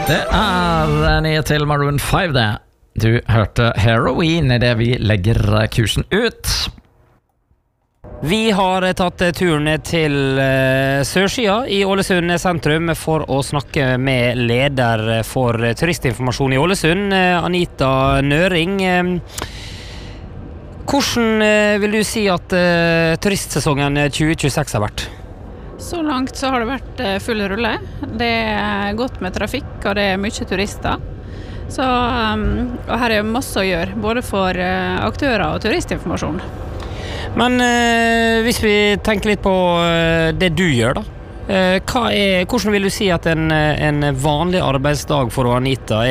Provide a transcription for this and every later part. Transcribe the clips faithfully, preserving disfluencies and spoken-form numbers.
Det er nye til Maroon five det. Du hørte Heroin I det vi legger kursen ut. Vi har tatt turen til Sørsida I Ålesund sentrum for å snakke med leder for turistinformasjon I Ålesund, Anita Nøring. Hvordan vil du si at turistsesongen tjue tjueseks har vært? Så langt så har det vært full rulle. Det er godt med trafikk, og det er mye turister. Så, og her er masse å gjøre, både for aktører og turistinformasjon. Men eh, hvis vi tenker litt på det du gjør da, eh, hva er, hvordan vil du si at en, en vanlig arbeidsdag for Anita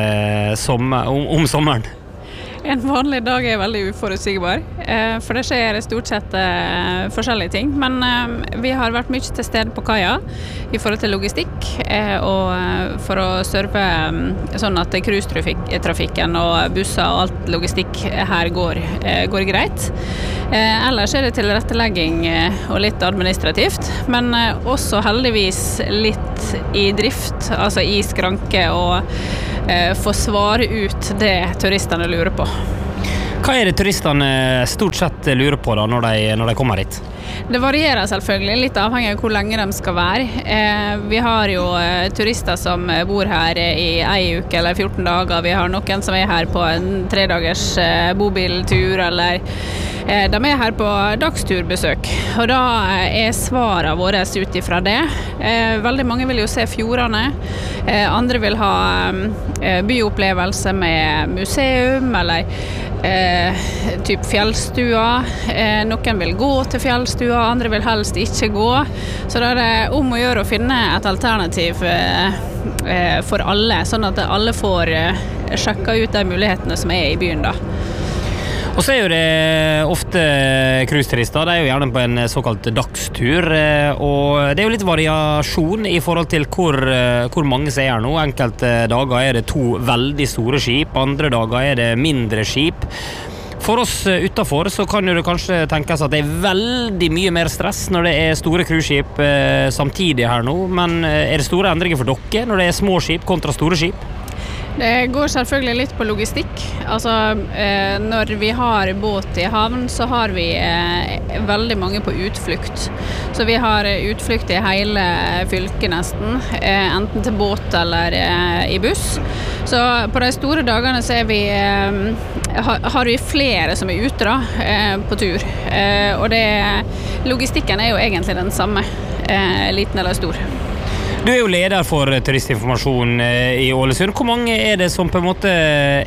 er sommer, om, om sommeren? En vanlig dag er veldig uforutsigbar, eh, for det skjer stort sett eh, forskjellige ting. Men eh, vi har vært mye til stede på kaja I forhold til logistikk, eh, og eh, for å serve eh, sånn at cruisetrafikken og busser og alt logistikk her går, eh, går greit. Eh, ellers er det tilrettelegging eh, og litt administrativt, men eh, også heldigvis litt I drift, altså I skranke og eh, få svare ut det turistene lurer på. Hva er det turistene stort sett lurer på da, når de, når de kommer hit? Det varierer selvfølgelig, litt avhengig av hvor lenge de skal være. Eh, vi har jo eh, turister som bor her I en uke eller fjorten dager. Vi har noen som er her på en tre dagers eh, bobiltur, eller eh, de er her på dagsturbesøk. Og da er svarene våre ut ifra det. Eh, veldig mange vil jo se fjordene. Eh, andre vil ha eh, byopplevelse med museum, eller Eh, typ fjellstua. Eh, noen vil gå til fjellstua, andre vil helst ikke gå. Så da er det om å gjøre å finne et alternativ eh, eh, for alle, sånn at alle får eh, sjekka ut de mulighetene som er I byen da. Og så er jo det ofte cruiseturister, de er jo gjerne på en såkalt dagstur, og det er jo litt variasjon I forhold til hvor, hvor mange som er her nå. Enkelte dager er det to veldig store skip, andre dager er det mindre skip. For oss utenfor så kan jo det kanskje tenkes at det er veldig mye mer stress når det er store cruiseskip eh, samtidig her nå, men er det store endringer for dere når det er små skip kontra store skip? Det går selvfølgelig litt på logistikk. Altså, eh, når vi har båt I havn, så har vi eh, veldig mange på utflukt. Så vi har utflukt I hele fylket nesten, eh, enten til båt eller eh, I buss. Så på de store dagene så er vi, eh, har, har vi flere som er ute da, eh, på tur. Eh, og det, logistikken er jo egentlig den samme, eh, liten eller stor. Du er jo leder for turistinformasjon I Ålesund. Hvor mange er det som på en måte er,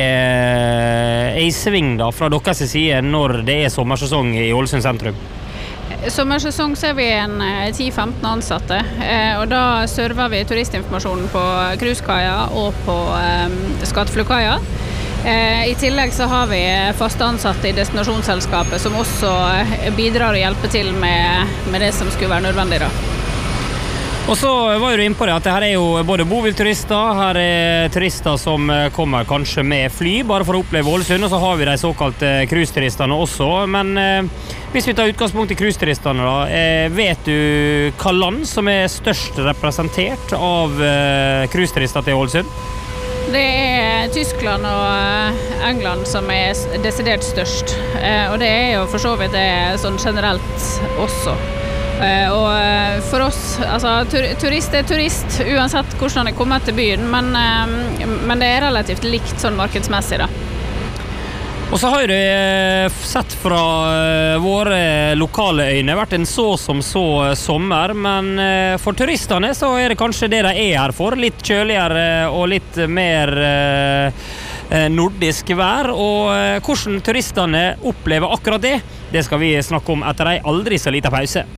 er I sving da, fra deres side når det er sommersesong I Ålesund sentrum? Sommersesong så er vi en ti til femten ansatte, og da server vi turistinformasjonen på cruisekaia og på um, Skateflugkaia. I tillegg så har vi faste ansatte I destinasjonsselskapet som også bidrar og hjelper til med, med det som skulle være nødvendig da. Og så var du inne på det at her er jo både bobilturister, her er turister som kommer kanskje med fly, bare for å oppleve Ålesund, og så har vi de såkalte cruiseturistene også. Men eh, hvis vi tar utgangspunkt I cruiseturistene da, eh, vet du hva land som er størst representert av eh, cruiseturister til Ålesund? Det er Tyskland og England som er desidert størst, eh, og det er jo for så vidt det sånn generelt også. Uh, og for oss, altså tur turist er turist uansett hvordan han er kommet til byen, men, uh, men det er relativt likt sånn markedsmessig da. Og så har det sett fra uh, våre lokale øyne vært en så som så sommer, men uh, for turistene så er det kanskje det de er her for, litt kjøligere og litt mer uh, nordisk vær, og uh, hvordan turistene opplever akkurat det, det skal vi snakke om etter en aldri så liten pause.